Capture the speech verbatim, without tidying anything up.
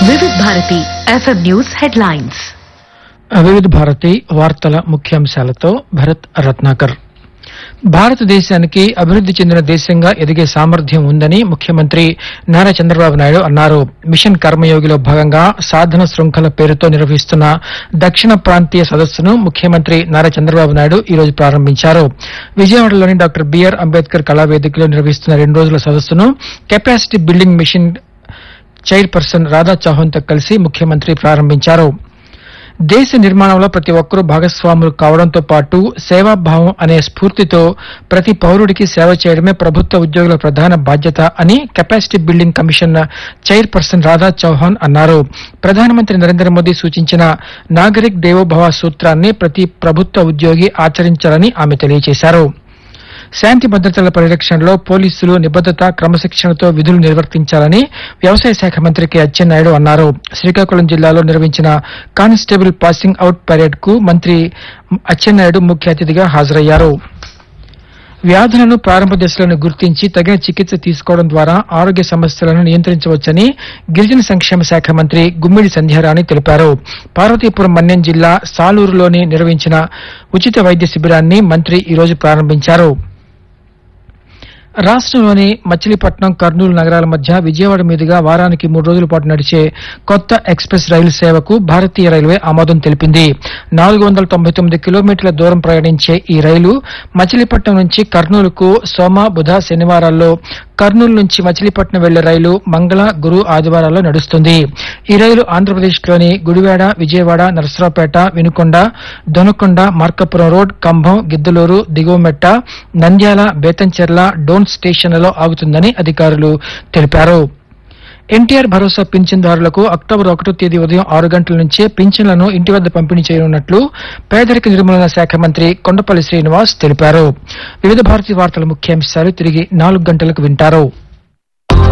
వివిధ Bharati FM news headlines. వివిధ భారతి వార్తల ముఖ్యాంశాలతో భరత్ రత్నాకర్. భారతదేశానికి అభివృద్ది చెందిన దేశంగా ఎదిగే సామర్థ్యం ఉందని ముఖ్యమంత్రి నారా చంద్రబాబు నాయుడు అన్నారు. మిషన్ కర్మయోగిలో భాగంగా సాధన శృంఖల పేరుతో నిర్వహిస్తున్న దక్షిణ ప్రాంతీయ సదస్సును ముఖ్యమంత్రి నారా చంద్రబాబు నాయుడు ఈ రోజు ప్రారంభించారు. విజయవాడలోని డాక్టర్ బిఆర్ అంబేద్కర్ కళావేదికలో నిర్వహిస్తున్న రెండు రోజుల సదస్సును capacity building machine chairperson Radha Chauhan తో కలిసి ముఖ్యమంత్రి ప్రారంభించారు. దేశ నిర్మాణంలో ప్రతి ఒక్కరూ భాగస్వాములు కావడంతో పాటు సేవాభావం అనే స్ఫూర్తితో ప్రతి పౌరుడికి సేవ చేయడమే ప్రభుత్వ ఉద్యోగుల ప్రధాన బాధ్యత అని capacity building commission chairperson Radha Chauhan అన్నారు. ప్రధానమంత్రి నరేంద్ర మోదీ సూచించిన నాగరిక్ దేవోభవ సూత్రాన్ని ప్రతి ప్రభుత్వ ఉద్యోగి ఆచరించాలని ఆమె తెలియజేశారు. శాంతి భద్రతల పరిరక్షణలో పోలీసులు నిబద్దత క్రమశిక్షణతో విధులు నిర్వర్తించాలని వ్యవసాయ శాఖ మంత్రి కె అచ్చెన్నాయుడు అన్నారు. శ్రీకాకుళం జిల్లాలో నిర్వహించిన కానిస్టేబుల్ పాసింగ్ అవుట్ పరేడ్ కు మంత్రి అచ్చెన్నాయుడు ముఖ్య అతిథిగా హాజరయ్యారు. వ్యాధులను ప్రారంభ దశలను గుర్తించి తగిన చికిత్స తీసుకోవడం ద్వారా ఆరోగ్య సమస్యలను నియంత్రించవచ్చని గిరిజన సంక్షేమ శాఖ మంత్రి గుమ్మిడి సంధ్యారాణి తెలిపారు. పార్వతీపురం మన్యం జిల్లా సాలూరులోని నిర్వహించిన ఉచిత వైద్య శిబిరాన్ని మంత్రి ఈ రోజు ప్రారంభించారు. రాష్ట్రంలోని మచిలీపట్నం కర్నూలు నగరాల మధ్య విజయవాడ మీదుగా వారానికి మూడు రోజుల పాటు నడిచే కొత్త ఎక్స్ప్రెస్ రైలు సేవకు భారతీయ రైల్వే ఆమోదం తెలిపింది. నాలుగు వందల తొంభై తొమ్మిది కిలోమీటర్ల దూరం ప్రయాణించే ఈ రైలు మచిలీపట్నం నుంచి కర్నూలుకు సోమ బుధ శనివారాల్లో, కర్నూలు నుంచి మచిలీపట్నం వెళ్లే రైలు మంగళ గురు ఆదివారాల్లో నడుస్తుంది. ఈ రైలు ఆంధ్రప్రదేశ్లోని గుడివాడ, విజయవాడ, నరసరావుపేట, వినుకొండ, దొనకొండ, మార్కాపురం రోడ్, కంభం, గిద్దలూరు, దిగువమెట్ట, నంద్యాల, బేతంచెర్ల, డోన్ స్టేషన్లలో ఆగుతుందని అధికారులు తెలిపారు. ఎన్టీఆర్ భరోసా పింఛన్దారులకు అక్టోబర్ ఒకటో తేదీ ఉదయం ఆరు గంటల నుంచే పింఛన్లను ఇంటి వద్ద పంపిణీ చేయనున్నట్లు పేదరిక నిర్మూలన శాఖ మంత్రి కొండపల్లి శ్రీనివాస్ తెలిపారు. వివిధ భారతీయ వార్తల ముఖ్యాంశాలు తిరిగి నాలుగు గంటలకు వింటారు.